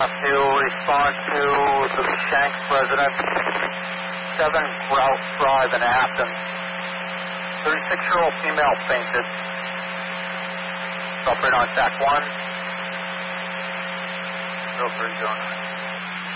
To respond to the Shanks residence, 7 Grouse Drive in Athens. 36-year-old female fainted. Operate on TAC 1. 0309.